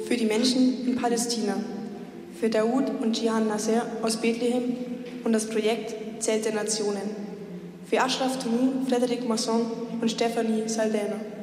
für die Menschen in Palästina, für Daoud und Jihan Nasser aus Bethlehem und das Projekt Zelt der Nationen, für Ashraf Tumu, Frederic Masson und Stephanie Saldana.